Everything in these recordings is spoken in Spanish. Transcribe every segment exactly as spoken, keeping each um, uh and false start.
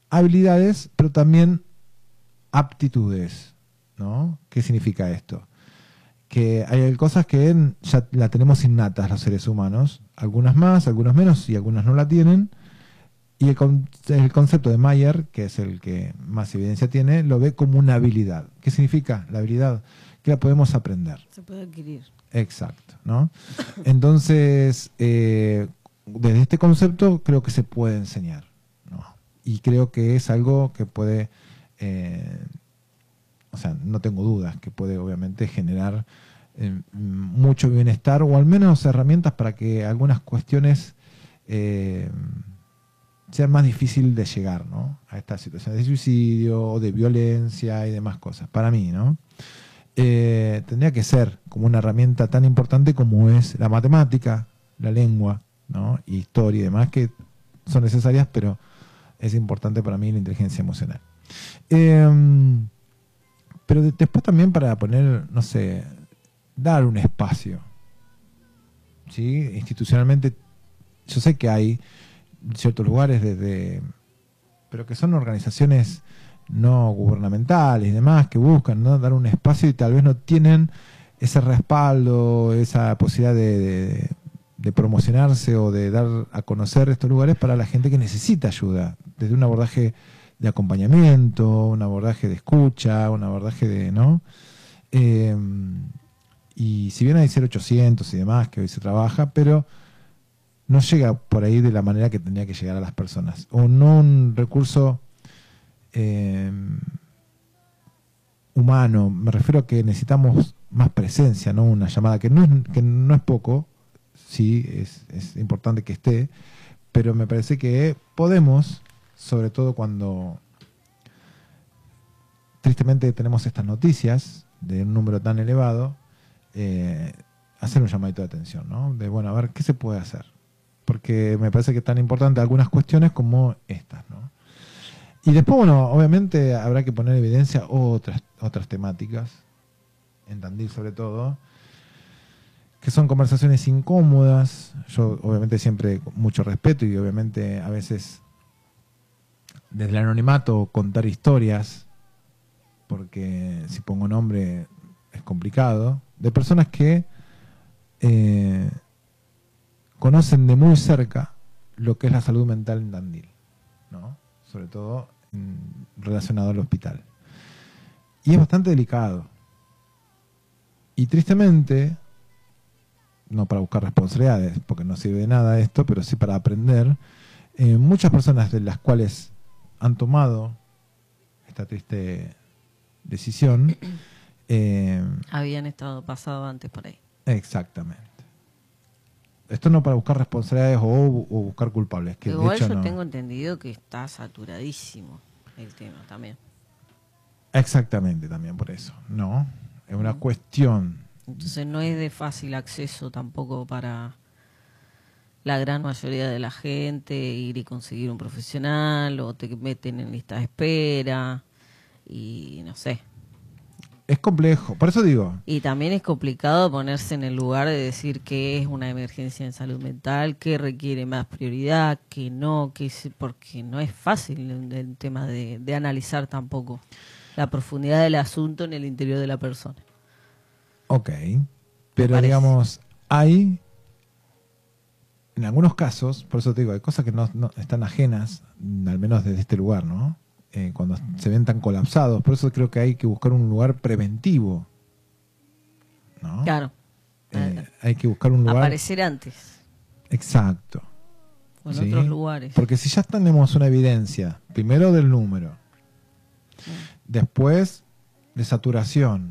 habilidades, pero también aptitudes, ¿no? ¿Qué significa esto? Que hay cosas que ya la tenemos innatas los seres humanos, algunas más, algunas menos y algunas no la tienen. Y el, con, el concepto de Mayer, que es el que más evidencia tiene, lo ve como una habilidad. ¿Qué significa la habilidad? Que la podemos aprender. Se puede adquirir. Exacto, ¿no? Entonces, eh, desde este concepto creo que se puede enseñar, ¿no? Y creo que es algo que puede, eh, o sea, no tengo dudas, que puede obviamente generar eh, mucho bienestar o al menos herramientas para que algunas cuestiones eh, sean más difíciles de llegar, ¿no? A estas situaciones de suicidio, de violencia y demás cosas. Para mí, ¿no? Eh, tendría que ser como una herramienta tan importante como es la matemática, la lengua, ¿no? Y historia y demás, que son necesarias, pero es importante para mí la inteligencia emocional. Eh, pero de, después también para poner, no sé, dar un espacio, ¿sí? Institucionalmente, yo sé que hay ciertos lugares desde, pero que son organizaciones no gubernamentales y demás que buscan, ¿no?, dar un espacio y tal vez no tienen ese respaldo, esa posibilidad de, de, de promocionarse o de dar a conocer estos lugares para la gente que necesita ayuda, desde un abordaje de acompañamiento, un abordaje de escucha, un abordaje de, ¿no? Eh, y si bien hay cero ochocientos y demás que hoy se trabaja, pero no llega por ahí de la manera que tendría que llegar a las personas, o no un recurso Eh, humano. Me refiero a que necesitamos más presencia, ¿no? Una llamada que no es, que no es poco, sí, es, es importante que esté, pero me parece que podemos, sobre todo cuando tristemente tenemos estas noticias de un número tan elevado, eh, hacer un llamadito de atención, ¿no? De, bueno, a ver, ¿qué se puede hacer? Porque me parece que es tan importante algunas cuestiones como estas, ¿no? Y después, bueno, obviamente habrá que poner en evidencia otras, otras temáticas, en Tandil sobre todo, que son conversaciones incómodas. Yo obviamente siempre con mucho respeto y obviamente a veces desde el anonimato contar historias, porque si pongo nombre es complicado, de personas que eh, conocen de muy cerca lo que es la salud mental en Tandil, ¿no? Sobre todo relacionado al hospital. Y es bastante delicado. Y tristemente, no para buscar responsabilidades, porque no sirve de nada esto, pero sí para aprender, eh, muchas personas de las cuales han tomado esta triste decisión, eh, habían estado pasado antes por ahí. Exactamente. Esto no para buscar responsabilidades o, o buscar culpables. Que Igual de hecho yo no. tengo entendido que está saturadísimo el tema también. Exactamente, también por eso, ¿no? Es una mm. cuestión. Entonces no es de fácil acceso tampoco para la gran mayoría de la gente ir y conseguir un profesional, o te meten en lista de espera y no sé. Es complejo, por eso digo. Y también es complicado ponerse en el lugar de decir que es una emergencia en salud mental, que requiere más prioridad, que no, que es, porque no es fácil el, el tema de, de analizar tampoco la profundidad del asunto en el interior de la persona. Ok, pero digamos, hay, en algunos casos, por eso te digo, hay cosas que no, no están ajenas, al menos desde este lugar, ¿no? Eh, cuando se ven tan colapsados. Por eso creo que hay que buscar un lugar preventivo, ¿no? Claro. Eh, hay que buscar un lugar... Aparecer antes. Exacto. O en ¿sí? otros lugares. Porque si ya tenemos una evidencia, primero del número, sí. después de saturación,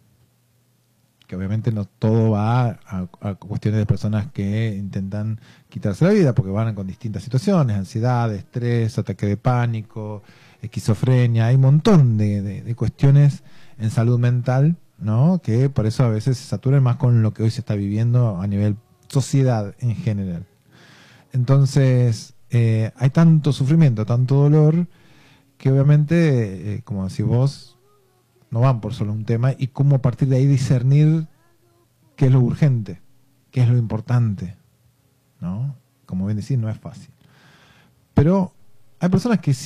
que obviamente no todo va a, a cuestiones de personas que intentan quitarse la vida, porque van con distintas situaciones, ansiedad, estrés, ataque de pánico, esquizofrenia, hay un montón de, de, de cuestiones en salud mental, ¿no? Que por eso a veces se saturan más con lo que hoy se está viviendo a nivel sociedad en general. Entonces, eh, hay tanto sufrimiento, tanto dolor, que obviamente, eh, como decís vos, no van por solo un tema, y cómo a partir de ahí discernir qué es lo urgente, qué es lo importante, ¿no? Como bien decís, no es fácil. Pero hay personas que